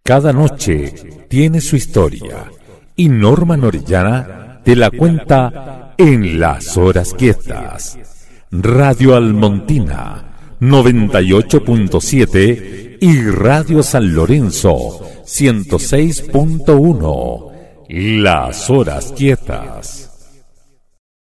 Cada noche tiene su historia y Norman Orellana te la cuenta en Las Horas Quietas. Radio Almontina 98.7 y Radio San Lorenzo 106.1. Las Horas Quietas.